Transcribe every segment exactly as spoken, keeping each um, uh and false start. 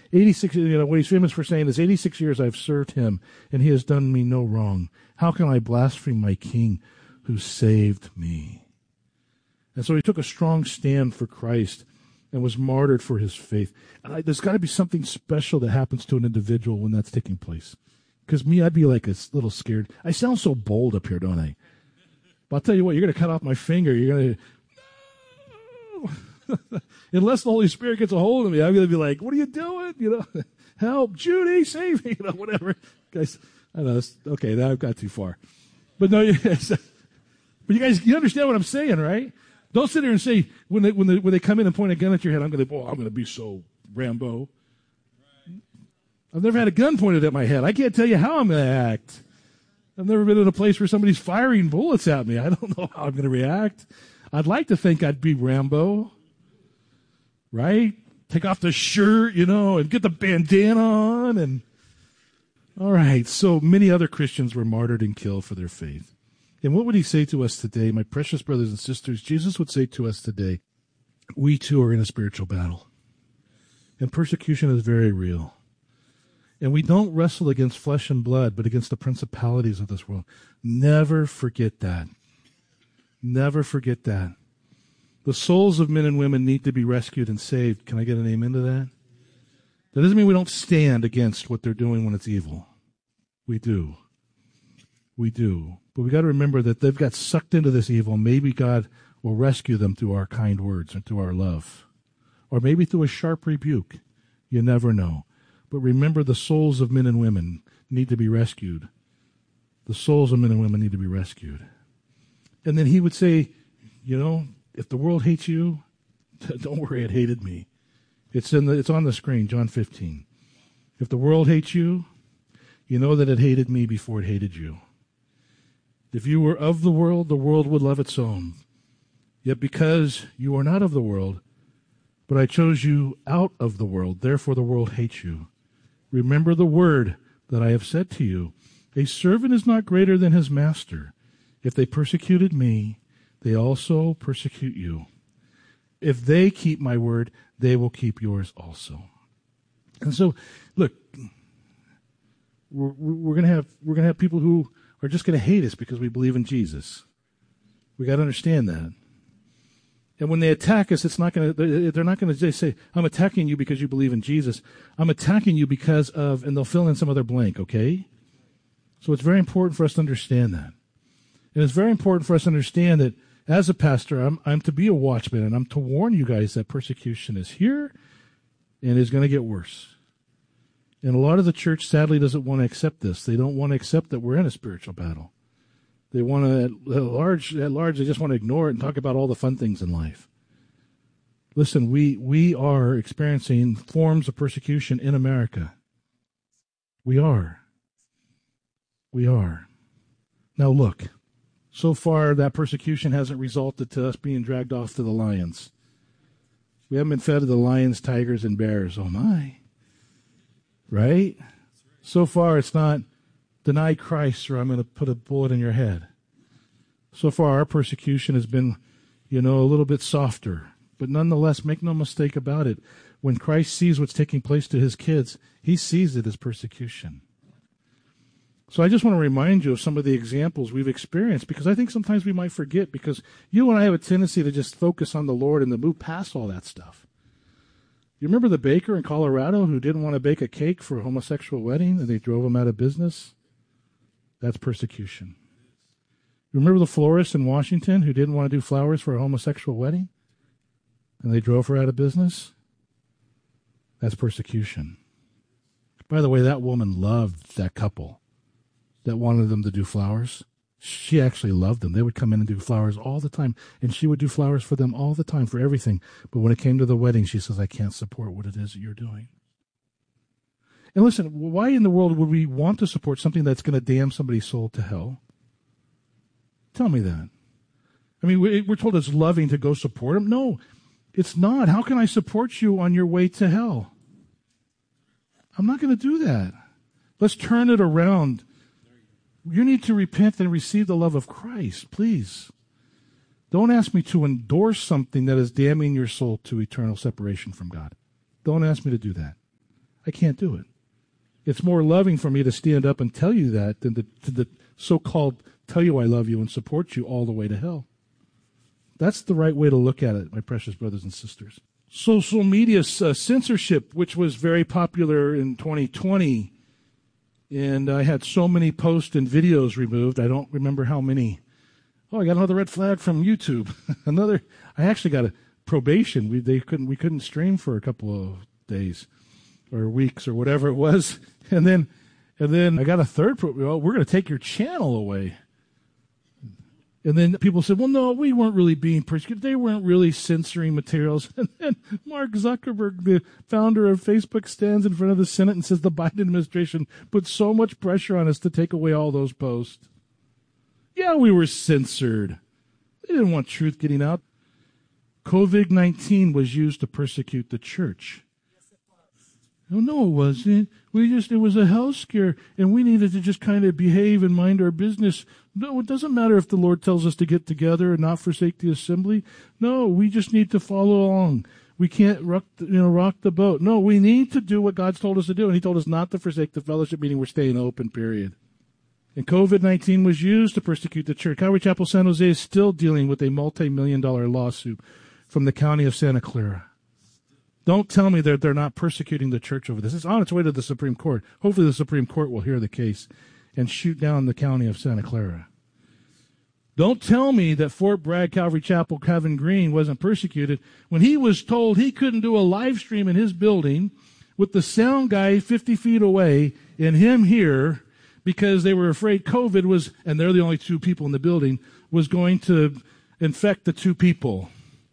eighty-six, you know, what he's famous for saying is, eighty-six years I've served him, and he has done me no wrong. How can I blaspheme my king who saved me? And so he took a strong stand for Christ and was martyred for his faith. And I, there's got to be something special that happens to an individual when that's taking place. Because me, I'd be like a little scared. I sound so bold up here, don't I? But I'll tell you what, you're going to cut off my finger. You're going to... No! Unless the Holy Spirit gets a hold of me, I'm going to be like, what are you doing? You know, help, Judy, save me, you know, whatever. Guys, I know, okay, now I've got too far. But no, but you guys, you understand what I'm saying, right? Don't sit there and say, when they, when they, when they come in and point a gun at your head, I'm going to, oh, I'm going to be so Rambo. I've never had a gun pointed at my head. I can't tell you how I'm going to act. I've never been in a place where somebody's firing bullets at me. I don't know how I'm going to react. I'd like to think I'd be Rambo, right? Take off the shirt, you know, and get the bandana on. And all right, so many other Christians were martyred and killed for their faith. And what would he say to us today, my precious brothers and sisters? Jesus would say to us today, we too are in a spiritual battle. And persecution is very real. And we don't wrestle against flesh and blood, but against the principalities of this world. Never forget that. Never forget that. The souls of men and women need to be rescued and saved. Can I get an amen to that? That doesn't mean we don't stand against what they're doing when it's evil. We do. We do. But we got to remember that they've got sucked into this evil. Maybe God will rescue them through our kind words and through our love. Or maybe through a sharp rebuke. You never know. But remember, the souls of men and women need to be rescued. The souls of men and women need to be rescued. And then he would say, you know, if the world hates you, don't worry, it hated me. It's in the, it's on the screen, John fifteen. If the world hates you, you know that it hated me before it hated you. If you were of the world, the world would love its own. Yet because you are not of the world, but I chose you out of the world, therefore the world hates you. Remember the word that I have said to you. A servant is not greater than his master. If they persecuted me, they also persecute you. If they keep my word, they will keep yours also. And so, look, we're, we're going to have we're going to have people who are just going to hate us because we believe in Jesus. We got to understand that. And when they attack us, it's not going to, they're not going to say, I'm attacking you because you believe in Jesus. I'm attacking you because of, and they'll fill in some other blank, okay? So it's very important for us to understand that. And it's very important for us to understand that as a pastor, I'm, I'm to be a watchman, and I'm to warn you guys that persecution is here and is going to get worse. And a lot of the church sadly doesn't want to accept this. They don't want to accept that we're in a spiritual battle. They want to, at large, at large, they just want to ignore it and talk about all the fun things in life. Listen, we, we are experiencing forms of persecution in America. We are. We are. Now look, so far that persecution hasn't resulted to us being dragged off to the lions. We haven't been fed to the lions, tigers, and bears. Oh my. Right? So far it's not, deny Christ or I'm going to put a bullet in your head. So far, our persecution has been, you know, a little bit softer. But nonetheless, make no mistake about it. When Christ sees what's taking place to his kids, he sees it as persecution. So I just want to remind you of some of the examples we've experienced, because I think sometimes we might forget, because you and I have a tendency to just focus on the Lord and to move past all that stuff. You remember the baker in Colorado who didn't want to bake a cake for a homosexual wedding and they drove him out of business? That's persecution. Remember the florist in Washington who didn't want to do flowers for a homosexual wedding? And they drove her out of business? That's persecution. By the way, that woman loved that couple that wanted them to do flowers. She actually loved them. They would come in and do flowers all the time, and she would do flowers for them all the time, for everything. But when it came to the wedding, she says, I can't support what it is that you're doing. And listen, why in the world would we want to support something that's going to damn somebody's soul to hell? Tell me that. I mean, we're told it's loving to go support them. No, it's not. How can I support you on your way to hell? I'm not going to do that. Let's turn it around. You need to repent and receive the love of Christ, please. Don't ask me to endorse something that is damning your soul to eternal separation from God. Don't ask me to do that. I can't do it. It's more loving for me to stand up and tell you that than to, to the so-called tell you I love you and support you all the way to hell. That's the right way to look at it, my precious brothers and sisters. Social media uh, censorship, which was very popular in twenty twenty, and I had so many posts and videos removed. I don't remember how many. Oh, I got another red flag from YouTube. another. I actually got a probation. We they couldn't we couldn't stream for a couple of days or weeks or whatever it was, and then and then I got a third. Pro- well, we're going to take your channel away. And then people said, well, no, we weren't really being persecuted. They weren't really censoring materials. And then Mark Zuckerberg, the founder of Facebook, stands in front of the Senate and says the Biden administration put so much pressure on us to take away all those posts. Yeah, we were censored. They didn't want truth getting out. COVID nineteen was used to persecute the church. Oh, no, it wasn't. We just, it was a health scare, and we needed to just kind of behave and mind our business. No, it doesn't matter if the Lord tells us to get together and not forsake the assembly. No, we just need to follow along. We can't rock the, you know, rock the boat. No, we need to do what God's told us to do, and He told us not to forsake the fellowship meeting. We're staying open, period. And COVID nineteen was used to persecute the church. Calvary Chapel San Jose is still dealing with a multi-million dollar lawsuit from the county of Santa Clara. Don't tell me that they're not persecuting the church over this. It's on its way to the Supreme Court. Hopefully the Supreme Court will hear the case and shoot down the county of Santa Clara. Don't tell me that Fort Bragg Calvary Chapel Kevin Green wasn't persecuted when he was told he couldn't do a live stream in his building with the sound guy fifty feet away and him here because they were afraid COVID was, and they're the only two people in the building, was going to infect the two people.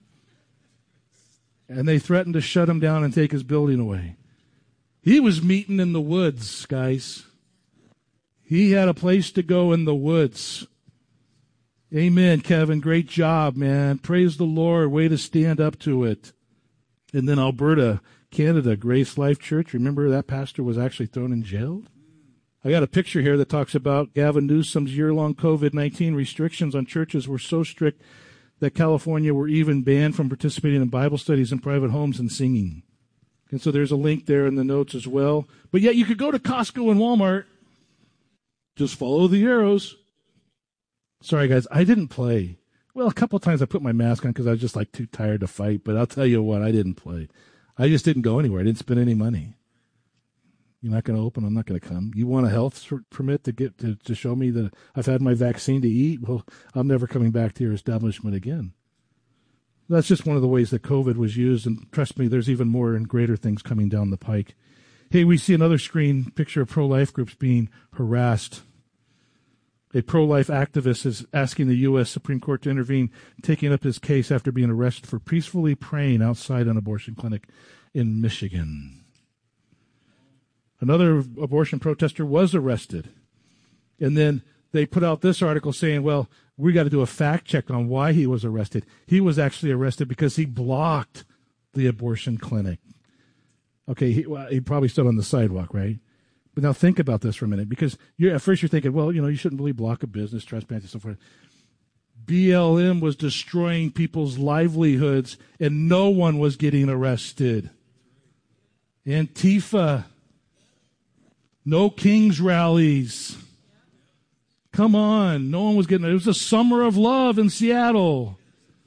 And they threatened to shut him down and take his building away. He was meeting in the woods, guys. He had a place to go in the woods. Amen, Kevin. Great job, man. Praise the Lord. Way to stand up to it. And then Alberta, Canada, Grace Life Church. Remember that pastor was actually thrown in jail? I got a picture here that talks about Gavin Newsom's year-long COVID nineteen restrictions on churches were so strict that California were even banned from participating in Bible studies in private homes and singing. And so there's a link there in the notes as well. But yet you could go to Costco and Walmart. Just follow the arrows. Sorry, guys, I didn't play. Well, a couple of times I put my mask on because I was just like too tired to fight. But I'll tell you what, I didn't play. I just didn't go anywhere. I didn't spend any money. You're not going to open, I'm not going to come. You want a health permit to get to, to show me that I've had my vaccine to eat? Well, I'm never coming back to your establishment again. That's just one of the ways that COVID was used, and trust me, there's even more and greater things coming down the pike. Hey, we see another screen picture of pro-life groups being harassed. A pro-life activist is asking the U S Supreme Court to intervene, taking up his case after being arrested for peacefully praying outside an abortion clinic in Michigan. Another abortion protester was arrested. And then they put out this article saying, well, we got to do a fact check on why he was arrested. He was actually arrested because he blocked the abortion clinic. Okay, he, well, he probably stood on the sidewalk, right? But now think about this for a minute, because you're, at first you're thinking, well, you know, you shouldn't really block a business, trespass and so forth. B L M was destroying people's livelihoods, and no one was getting arrested. Antifa. No King's rallies. Come on. No one was getting it. It was a summer of love in Seattle.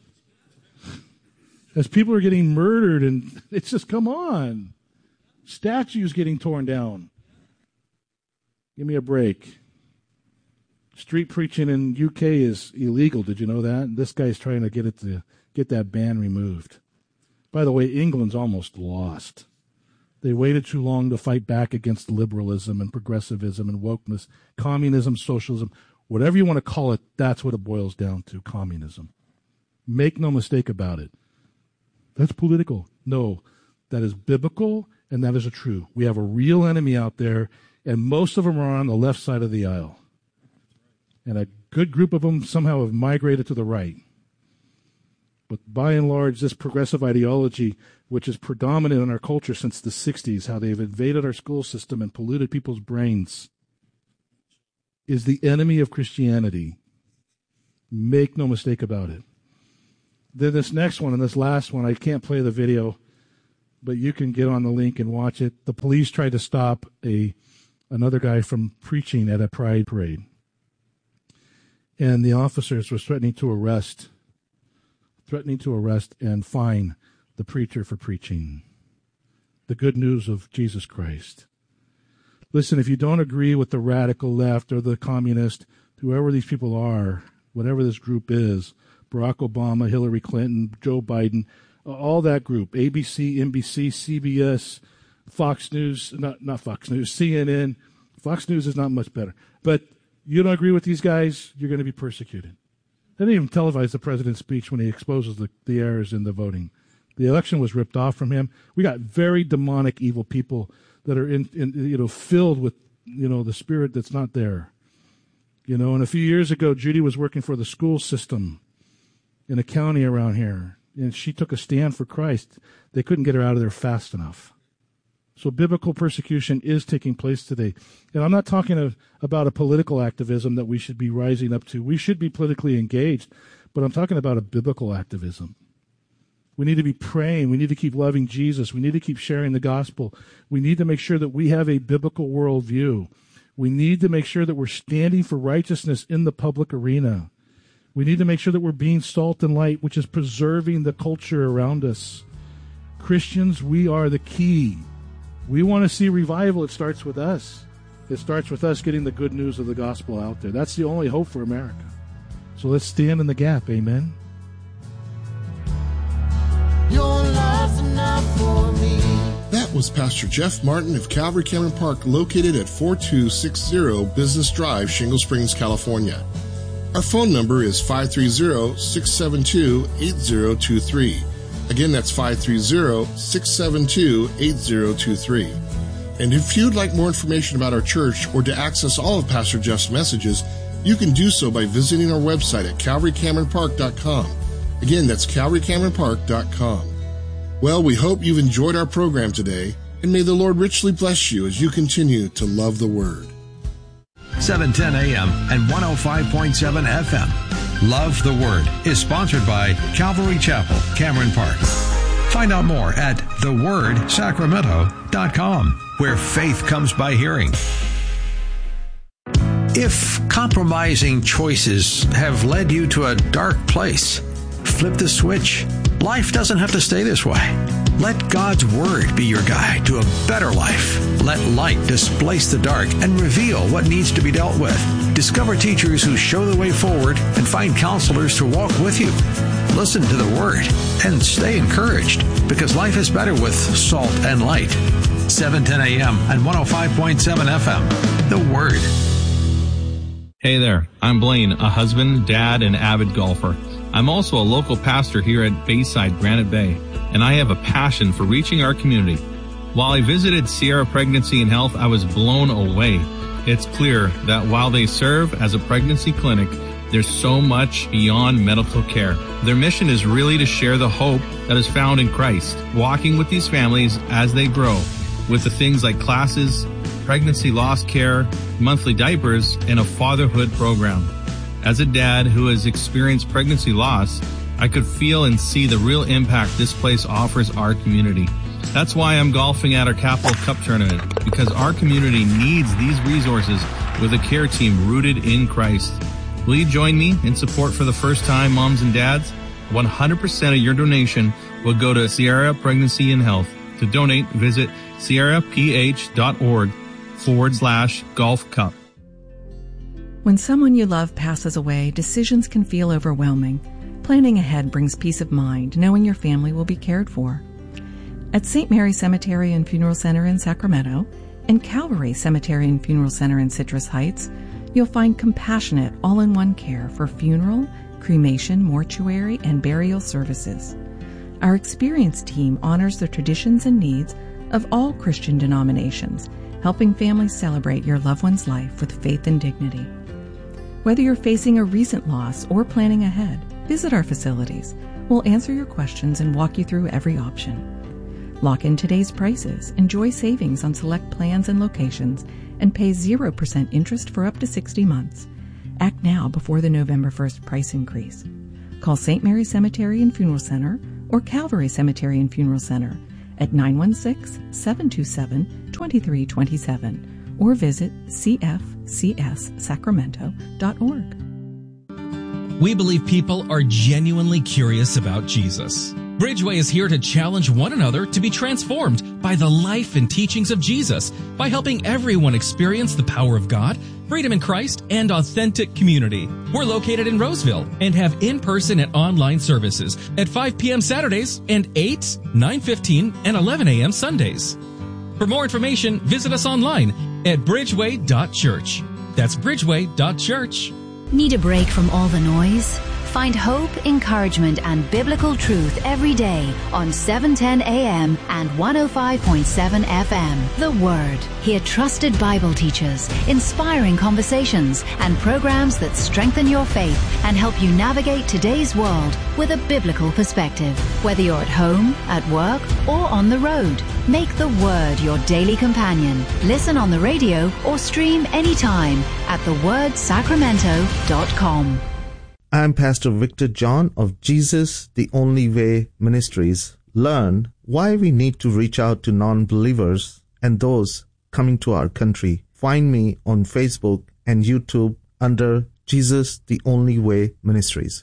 As people are getting murdered, and it's just, come on. Statues getting torn down. Give me a break. Street preaching in U K is illegal. Did you know that? This guy's trying to get it to get that ban removed. By the way, England's almost lost. They waited too long to fight back against liberalism and progressivism and wokeness, communism, socialism, whatever you want to call it, that's what it boils down to, communism. Make no mistake about it. That's political. No, that is biblical and that is a true. We have a real enemy out there, and most of them are on the left side of the aisle. And a good group of them somehow have migrated to the right. But by and large, this progressive ideology, which is predominant in our culture since the sixties, how they've invaded our school system and polluted people's brains, is the enemy of Christianity. Make no mistake about it. Then this next one and this last one, I can't play the video, but you can get on the link and watch it. The police tried to stop a another guy from preaching at a pride parade, and the officers were threatening to arrest, threatening to arrest and fine the preacher for preaching the good news of Jesus Christ. Listen, if you don't agree with the radical left or the communist, whoever these people are, whatever this group is, Barack Obama, Hillary Clinton, Joe Biden, all that group, A B C, N B C, C B S, Fox News, not not Fox News, C N N. Fox News is not much better. But you don't agree with these guys, you're going to be persecuted. They didn't even televise the president's speech when he exposes the, the errors in the voting. The election was ripped off from him. We got very demonic, evil people that are in, in you know, filled with, you know, the spirit that's not there. You know, and a few years ago, Judy was working for the school system in a county around here, and she took a stand for Christ. They couldn't get her out of there fast enough. So biblical persecution is taking place today. And I'm not talking of, about a political activism that we should be rising up to. We should be politically engaged, but I'm talking about a biblical activism. We need to be praying. We need to keep loving Jesus. We need to keep sharing the gospel. We need to make sure that we have a biblical worldview. We need to make sure that we're standing for righteousness in the public arena. We need to make sure that we're being salt and light, which is preserving the culture around us. Christians, we are the key. We want to see revival. It starts with us. It starts with us getting the good news of the gospel out there. That's the only hope for America. So let's stand in the gap. Amen. Your love's enough for me. That was Pastor Jeff Martin of Calvary Cameron Park, located at forty-two sixty Business Drive, Shingle Springs, California. Our phone number is five three zero, six seven two, eight zero two three. Again, that's five three zero, six seven two, eight zero two three. And if you'd like more information about our church or to access all of Pastor Jeff's messages, you can do so by visiting our website at calvary cameron park dot com. Again, that's calvary cameron park dot com. Well, we hope you've enjoyed our program today, and may the Lord richly bless you as you continue to love the Word. seven ten a.m. and one oh five point seven F M. Love the Word is sponsored by Calvary Chapel, Cameron Park. Find out more at the word sacramento dot com, where faith comes by hearing. If compromising choices have led you to a dark place, flip the switch. Life doesn't have to stay this way. Let God's Word be your guide to a better life. Let light displace the dark and reveal what needs to be dealt with. Discover teachers who show the way forward and find counselors to walk with you. Listen to the Word and stay encouraged, because life is better with salt and light. seven ten a.m. and one oh five point seven F M. The Word. Hey there, I'm Blaine, a husband, dad, and avid golfer. I'm also a local pastor here at Bayside Granite Bay, and I have a passion for reaching our community. While I visited Sierra Pregnancy and Health, I was blown away. It's clear that while they serve as a pregnancy clinic, there's so much beyond medical care. Their mission is really to share the hope that is found in Christ, walking with these families as they grow, with the things like classes, pregnancy loss care, monthly diapers, and a fatherhood program. As a dad who has experienced pregnancy loss, I could feel and see the real impact this place offers our community. That's why I'm golfing at our Capital Cup tournament, because our community needs these resources with a care team rooted in Christ. Will you join me in support for the first-time moms and dads? one hundred percent of your donation will go to Sierra Pregnancy and Health. To donate, visit sierraph.org forward slash golf cup. When someone you love passes away, decisions can feel overwhelming. Planning ahead brings peace of mind, knowing your family will be cared for. At Saint Mary Cemetery and Funeral Center in Sacramento and Calvary Cemetery and Funeral Center in Citrus Heights, you'll find compassionate, all-in-one care for funeral, cremation, mortuary, and burial services. Our experienced team honors the traditions and needs of all Christian denominations, helping families celebrate your loved one's life with faith and dignity. Whether you're facing a recent loss or planning ahead, visit our facilities. We'll answer your questions and walk you through every option. Lock in today's prices, enjoy savings on select plans and locations, and pay zero percent interest for up to sixty months. Act now before the November first price increase. Call Saint Mary Cemetery and Funeral Center or Calvary Cemetery and Funeral Center at nine one six, seven two seven, two three two seven or visit c f c s sacramento dot org. We believe people are genuinely curious about Jesus. Bridgeway is here to challenge one another to be transformed by the life and teachings of Jesus by helping everyone experience the power of God, freedom in Christ, and authentic community. We're located in Roseville and have in-person and online services at five p.m. Saturdays and eight, nine fifteen, and eleven a.m. Sundays. For more information, visit us online at bridgeway dot church. That's bridgeway dot church. Need a break from all the noise? Find hope, encouragement, and biblical truth every day on seven ten a.m. and one oh five point seven F M. The Word. Hear trusted Bible teachers, inspiring conversations, and programs that strengthen your faith and help you navigate today's world with a biblical perspective. Whether you're at home, at work, or on the road, make the Word your daily companion. Listen on the radio or stream anytime at the word sacramento dot com. I'm Pastor Victor John of Jesus the Only Way Ministries. Learn why we need to reach out to non-believers and those coming to our country. Find me on Facebook and YouTube under Jesus the Only Way Ministries.